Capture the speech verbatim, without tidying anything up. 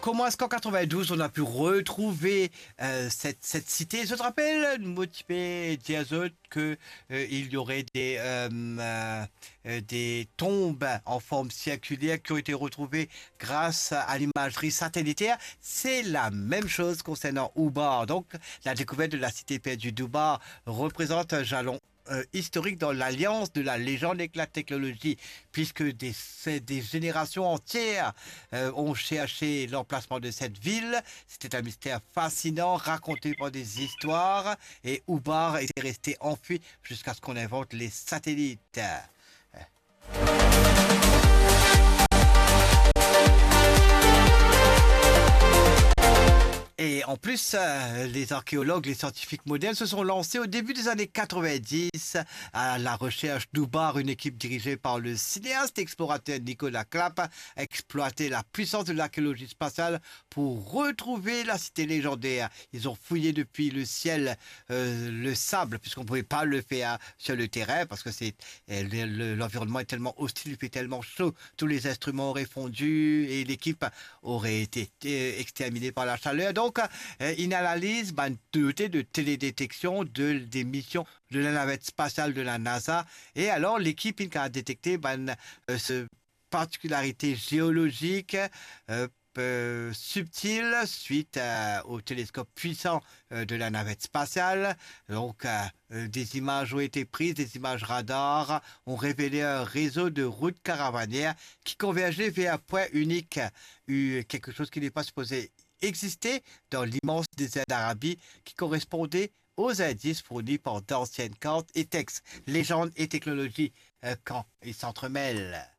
comment est-ce qu'en quatre-vingt-douze, on a pu retrouver euh, cette, cette cité? Je te rappelle, Motipé Diazot, que euh, il y aurait des, euh, euh, euh, des tombes en forme circulaire qui ont été retrouvées grâce à l'imagerie satellitaire. C'est la même chose concernant Oubar. Donc, la découverte de la cité perdue d'Oubar représente un jalon euh, historique dans l'alliance de la légende avec la technologie, puisque des, des générations entières euh, ont cherché l'emplacement de cette ville. C'était un mystère fascinant, raconté par des histoires, et Oubar était resté enfui jusqu'à ce qu'on invente les satellites. Et en plus, euh, les archéologues, les scientifiques modernes se sont lancés au début des années quatre-vingt-dix à la recherche d'Oubar. Une équipe dirigée par le cinéaste explorateur Nicolas Clapp a exploité la puissance de l'archéologie spatiale pour retrouver la cité légendaire. Ils ont fouillé depuis le ciel euh, le sable, puisqu'on ne pouvait pas le faire sur le terrain, parce que c'est euh, l'environnement est tellement hostile, il fait tellement chaud, tous les instruments auraient fondu et l'équipe aurait été euh, exterminée par la chaleur. Donc, euh, une analyse ben, dotée de télédétection de, des missions de la navette spatiale de la NASA. Et alors, l'équipe a détecté ben, euh, ce particularité géologique euh, euh, subtile suite euh, au télescope puissant euh, de la navette spatiale. Donc, euh, euh, des images ont été prises, des images radars ont révélé un réseau de routes caravanières qui convergeait vers un point unique, euh, quelque chose qui n'est pas supposé exister dans l'immense désert d'Arabie qui correspondait aux indices fournis par d'anciennes cartes et textes, légendes et technologies euh, quand ils s'entremêlent.